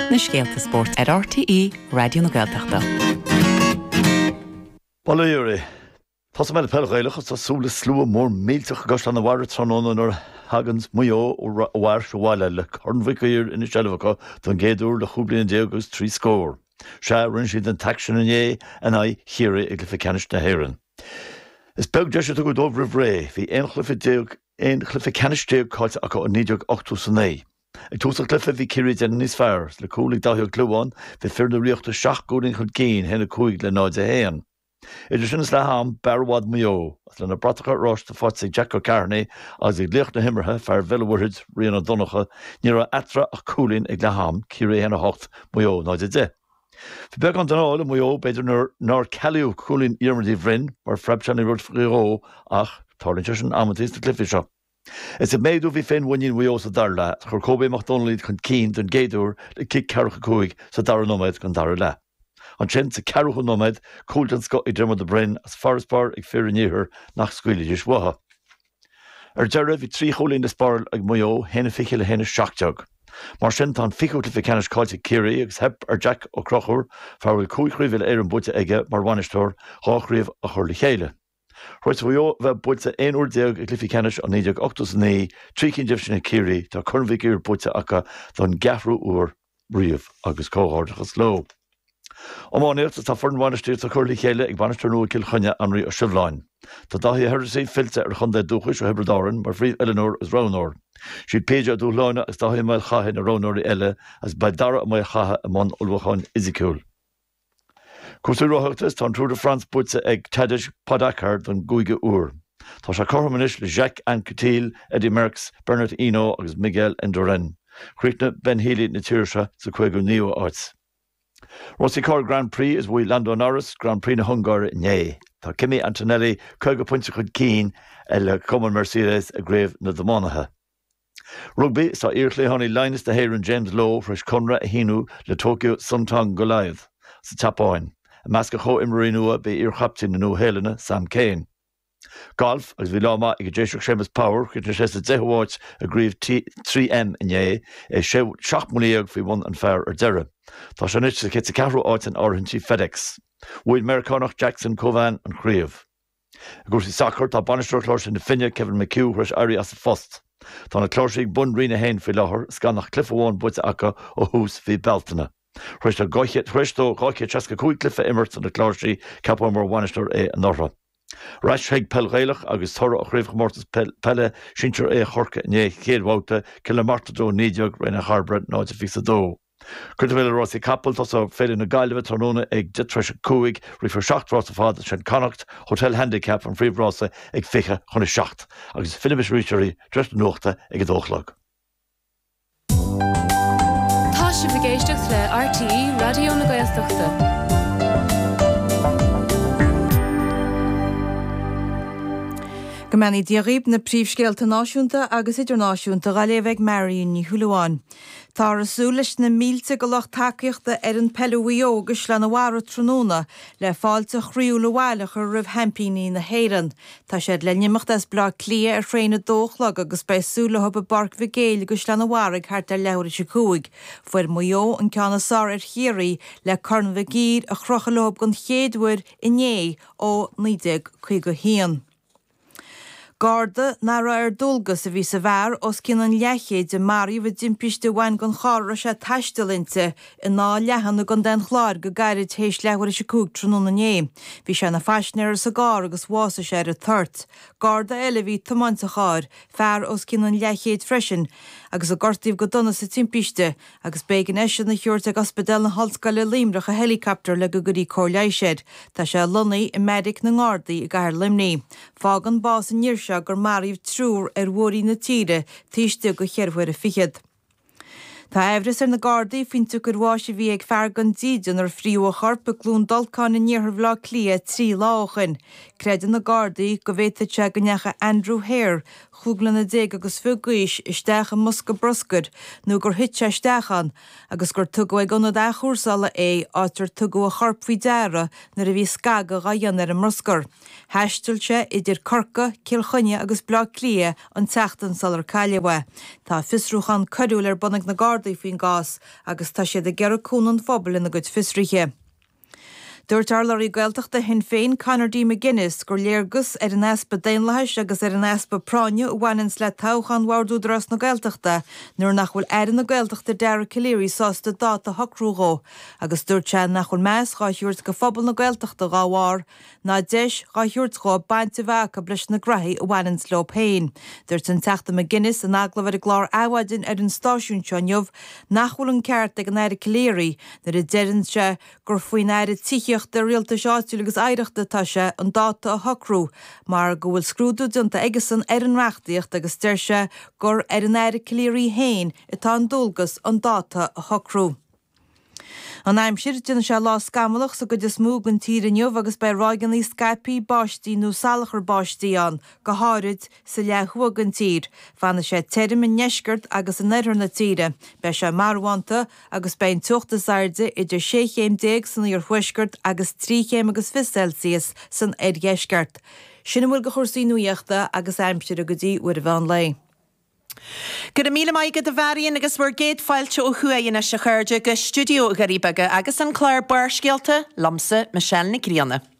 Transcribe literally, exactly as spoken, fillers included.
na Scéalta Sport ar R T É Radio na Gaeltachta. Balúri, Tás me pelgéilechas tá súla slú mór mílteach gas an na bhhar tróna ar hagans muo ó bhhar seháile le cornmhaíir ina seilmhacha don géadú le chúblion déagus trí scór. Se rinn siad an taxin in é an é chiaire ag glyfa canis na héireann. Is beg deise go dómh ré, hí ein chlyfa déag ein chlyfa canis déag cáilte acu an nídeag ochtú san é. Ag túsa glyfa bhí ciiri den níos fearr, le cúlaigh dathíoh clúáin, bhí fear na riachta seach gúdainn chun céin hena cúig le náid a héan. Idir sin is le ham barwad mio, as le na bratacha rost de fotsi Jack O'Carney, as ag licht na himmerhe far villewurhid rian a donnacha, nira atra a coolin ag le ham, kiri hen a hocht mio náid a de. Fi beg an dan ála mio beidir nar caliú coolin irmadi vrin, mar frabchan i rud friro, ach, tarlin sin amatis de cliffisha. Is a méidú vi féin winin mio sa darla, chur Kobe MacDonald chun cín den géidur le kick carcha cúig sa dar nomad chun dar le. An sin sa carcha nomad, cúlt an sco i drima de brin as farspar ag fear níhir nach scuile is waha. Ar deire vi trí cholín de spar ag mio hena fiche le hena seachtag. Mar sin tá fiúta fi canis cáilte círi agus heb ar Jack ó crochúr far bhfuil cúichríomh ar an bute aige mar bhainisteoir cháchríomh a chur le chéile. Roit bhío bheith bute éon úr déag ag glyfi canis an nídeag ochtas ní trí cinn deib sinna círi tá chunmhaigh ar bute acha don gahrú úr riamh agus cóhardachas ló. Ománíocht tá forn bhainisteoir a chur le chéile ag bhainisteoir nua cilchonne anraí a sibhláin. Tá dahí heirsaí filte ar chundé dúchais ó Hebridáran mar phríomh Eleanor is Rónor. Siad péide a dú lána as dahí mail chathain a Rónóirí eile as baidara a mail chatha a man ulmhacháin Isiciúil. Cúsú roitheachtas tá Trúr de France bute ag Tadis Podakar don gúige úr. Tá se cormanis le Jacques Anquetil, Eddie Merckx, Bernard Hinault agus Miguel Indurain. Chríochna Ben Healy na tíirse sa chuigú níomh áit. Rossi Car Grand Prix is bhui Lando Norris Grand Prix na Hungáir né. Tá Kimi Antonelli chuige pointe chud cín le Common Mercedes a gréibh na dománathe. Rugby sa íirchlé tháinig Linus de Héireann James Lowe fres Conra a hínú le Tokyo Suntang Goliath sa tapáin. A measca cho immarí nua be íorchaptain na nua héilena Sam Cane. Golf agus bhí láma ag déiseach Seamus Power chuit na sé sa dehháit a gríomh trí M inné é seach mlíag fhí bhain an fearr ar deire. Tá se nit sa cé sa ceathrú áit an áirithintí FedEx. Bhuaid Americanach Jackson Covan an chríomh. A gúsí sacr tá banisteoir chlár sin na finne Kevin McHugh chris airí as a fost. Tá na chlársaigh bun rina hain fi láthair sgan nach clifahháin bute acha ó hús hí beltana. Chris a goiche Christó goiche teasca cúig clifa immert an na chlársaí capá mar bhainisteoir é an norra. Rais heag pelgéilech agus thora a chréibh mórtas pelle sintir é chorca né chéadhváta kilomarta dó nídeag rina Harbred náid a fi sa dó. Cuirta bhfuil Rossi Capel tá sa féile na gaiileh tróna ag ditreise cúig rifar seacht rása fád sin Connacht Hotel Handicap an phríomhrása ag fiche chuna seacht agus Philippis Richery dreist nuachta ag a dóchlag. Tá si bhgéisteach le R T É Radio na Gaeltachta. Gomani diarib na príomhscéalta náisiúnta agus idirnáisiúnta galéimh Marion ní Thualaáin. Tá rasúlis na mílte go lech takeíochta ar an peluío agus le na bhhara tróna le fáilte chríú le bhhailech ar ribh hempíní na héireann. Tá sé le nimachta as blá clia ar fréna dóchlag agus beidh hub a barc vigéil agus le na bhhara cheart ar leabhar se cúig. Fuair muo an ceanna sár ar chiaí le corn vigír a chrochalób gon chéadúir inné ó nídeag chuig go hían. Garda na ra ar dulgus a bhí sa bhar os cin an leichéid de marí bh dimpiste bhain gon chára se taistalinte in ná lehanna gon den chláir go gairid tééis lehar se cúg tróna né. Bhí se na feisnéir sa gár agus bhása sé ar a thuirt. Garda eile bhí tomáinte cháir, fear os cin an leichéid freisin, agus a gortaíh go donna sa timpiste, agus bégan eisiau na chiúirt ag ospedal na halscail le límrach a helicopter le go gurí cóirleiséid. Tá sé lunaí i medic na ngádaí i gaiir limní. Fágan bás an níirse gur maríomh trúr ar bhórí na tíre tíiste go chearhfuir a fichiad. Tá ehris ar na Gardaí fintu gur bháise bhí ag fear gan díidean ar fríú a charpa glún dalcán in níorthar bhlá clia trí láchan. Credan na Gardaí go bhhéta te go necha Andrew Hare, chúglan na déag agus fugaíis isteach an musca broscud, nó gur hitse istechan, agus gur tugu ag gona dá chórsala é átar tugu a charphí deara nar a bhí scaga ga dhéanar an muscar. Heistilte idir corca, cilchonne agus blá clia an teachtan salar caiilehha. Tá fisrúchan codúil ar bonnig na Gardaí gardaí faoin gás agus tá siad a gearcúnan fphobal ina go fisrithe. Dúirt arlaí Gaeltachta hin féin Conor D. McGuinness gur léargus ar an espa déanlathis agus ar an espa práine bhhainins le táchan bhardú dras na Gaeltachta nuair nach bhfuil airan na Gaeltachta Dara Calleary sásta dáta hocrúgó agus dúirt sé nach bhfuil meas gáithúirt go phobal na Gaeltachta gáhar ná deis gáithúirt go bainte bheacha blis na graithí bhhainins le péin. Dúirt an teachta McGuinness an aglah ar glár áhaidin ar an stáisiún seomh nach bhfuil an ceart ag an Dara Calleary nar a deireann sé gur faoin aire tíche de rialta seáitiúil agus éireachta tá sé an dáta a hocrú, mar go bhfuil scrúdú dionta agasan ar an reachtaíocht agus deir sé gur ar an Dara Calleary héin atá an dulgus an dáta a hocrú. An aimsir duna se lá scamalach sa go de smúgan tírinneomh agus bei rágan í Skype báistí nó salachar báistí an go háid sa lehuagan tír. Fanna sé teirim in neisgurt agus an neidir na tíre. Bei sé marhaanta agus bein tuachta sairde idir sé chéim déag san ar huisgurt agus trí chéim agus fi Celsius san ar dhéisgurt. Sinna bhfuil go chósaí nuíochta agus aimsir a go dtí uair a bhean lei. Gur a míle maigad a bharíon agus bhar géad fáilte ó chuaíonna se chuirde go studioú a garíbaga agus an chláir bar scialta lamsa Michelle na Grianna.